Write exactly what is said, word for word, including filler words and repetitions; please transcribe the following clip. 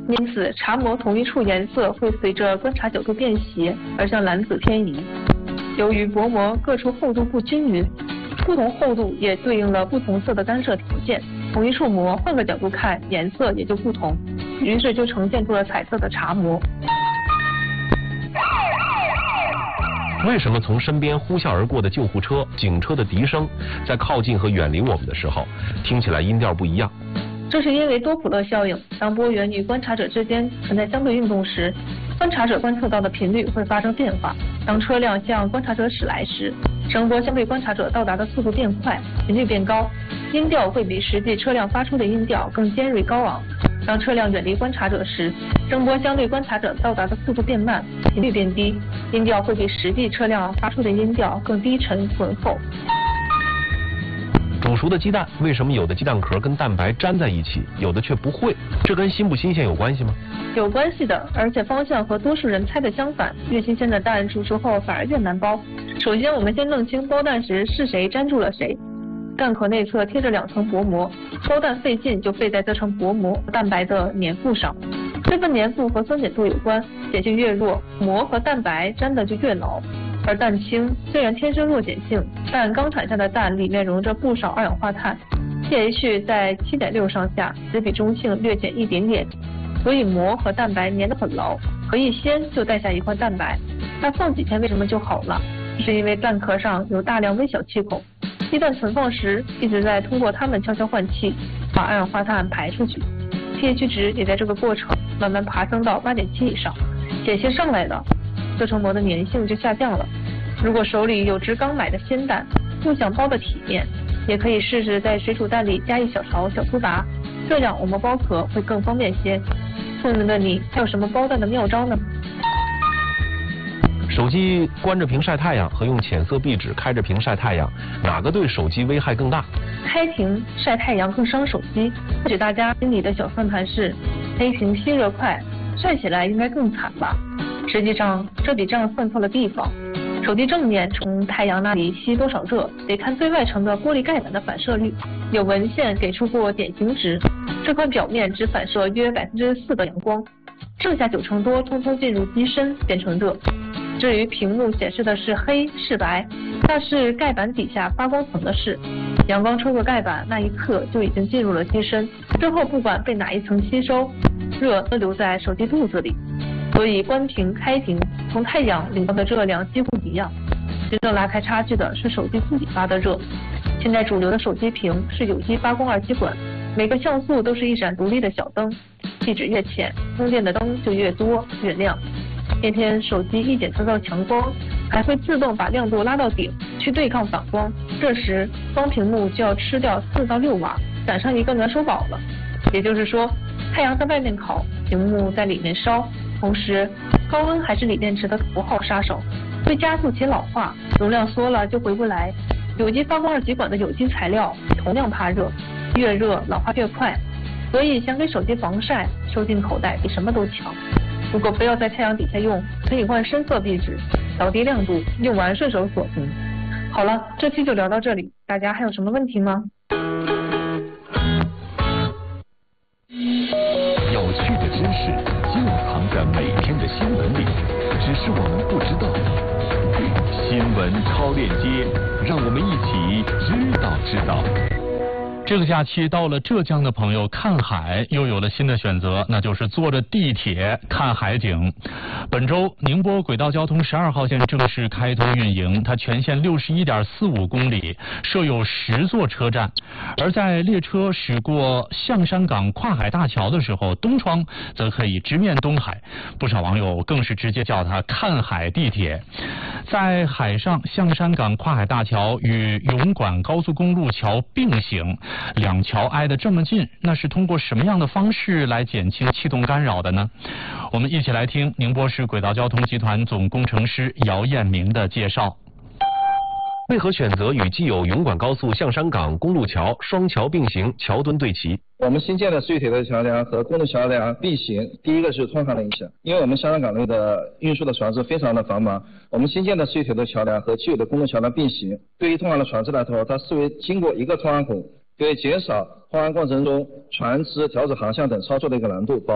因此茶膜同一处颜色会随着观察角度变斜而向蓝紫偏移。由于薄膜各处厚度不均匀，不同厚度也对应了不同色的干涉条件，同一处膜换个角度看颜色也就不同，于是就呈现出了彩色的茶膜。 为什么从身边呼啸而过的救护车、警车的笛声，在靠近和远离我们的时候，听起来音调不一样？ 这是因为多普勒效应。当波源与观察者之间存在相对运动时，观察者观测到的频率会发生变化。当车辆向观察者驶来时，声波相对观察者到达的速度变快，频率变高，音调会比实际车辆发出的音调更尖锐高昂。当车辆远离观察者时，声波相对观察者到达的速度变慢，频率变低，音调会比实际车辆发出的音调更低沉浑厚。 煮熟的鸡蛋，为什么有的鸡蛋壳跟蛋白粘在一起，有的却不会？这跟新不新鲜有关系吗？ 有关系的，而且方向和多数人猜的相反。越新鲜的蛋煮熟后反而越难剥。首先，我们先弄清剥蛋时是谁粘住了谁。蛋壳内侧贴着两层薄膜，剥蛋费劲就费在这层薄膜蛋白的粘附上。这份粘附和酸碱度有关，碱性越弱，膜和蛋白粘的就越牢。而蛋清虽然天生弱碱性，但刚产下的蛋里面溶着不少二氧化碳 ，pH 在 七点六 上下，只比中性略减一点点，所以膜和蛋白粘得很牢，可一掀就带下一块蛋白。那放几天为什么就好了？是因为蛋壳上有大量微小气孔，鸡蛋存放时一直在通过它们悄悄换气，把二氧化碳排出去。pH 值也在这个过程慢慢爬升到 八点七 以上，碱性上来了，这层膜的粘性就下降了。如果手里有只刚买的鲜蛋，不想剥的体面，也可以试试在水煮蛋里加一小勺小苏打，这样我们剥壳会更方便些。聪明的你，还有什么剥蛋的妙招呢？ 手机关着屏晒太阳和用浅色壁纸开着屏晒太阳，哪个对手机危害更大？ 开屏晒太阳更伤手机。或许大家心里的小算盘是，黑屏吸热快，晒起来应该更惨吧？实际上，这比这样算错了地方。手机正面从太阳那里吸多少热，得看最外层的玻璃盖板的反射率。有文献给出过典型值，这块表面只反射约百分之四的阳光，剩下九成多通通进入机身变成热。至于屏幕显示的是黑是白，那是盖板底下发光层的事。阳光穿过盖板那一刻就已经进入了机身，之后不管被哪一层吸收，热都留在手机肚子里。所以关屏开屏从太阳领到的热量几乎一样，真正拉开差距的是手机自己发的热。现在主流的手机屏是有机发光二极管，每个像素都是一盏独立的小灯，气质越浅，通电的灯就越多越亮。偏偏手机一检测到强光，还会自动把亮度拉到顶去对抗反光，这时双屏幕就要吃掉四到六瓦，赶上一个暖手宝了。也就是说，太阳在外面烤，屏幕在里面烧。同时，高温还是锂电池的头号杀手，会加速其老化，容量缩了就回不来。有机发光二极管的有机材料同样怕热，越热老化越快，所以想给手机防晒，收进口袋比什么都强。如果非要在太阳底下用，可以换深色壁纸，调低亮度，用完顺手锁屏。好了，这期就聊到这里，大家还有什么问题吗？ 有趣的知识就藏在每天的新闻里，只是我们不知道。新闻超链接，让我们一起知道知道。 这个假期到了浙江的朋友看海又有了新的选择，那就是坐着地铁看海景。本周宁波轨道交通十二号线正式开通运营，它全线六十一点四五公里，设有十座车站。而在列车驶过象山港跨海大桥的时候，东窗则可以直面东海，不少网友更是直接叫它看海地铁。在海上，象山港跨海大桥与永管高速公路桥并行，两桥挨得这么近，那是通过什么样的方式来减轻气动干扰的呢？我们一起来听宁波市轨道交通集团总工程师姚彦明的介绍。 为何选择与既有永管高速象山港公路桥双桥并行，桥墩对齐？ 我们新建的碎铁的桥梁和公路桥梁并行，第一个是通航的影响，因为我们象山港内的运输的船只非常的繁忙，我们新建的碎铁的桥梁和既有的公路桥梁并行，对于通航的船只来说，它视为经过一个通航孔，可以减少通航过程中船只调整航向等操作的一个难度，保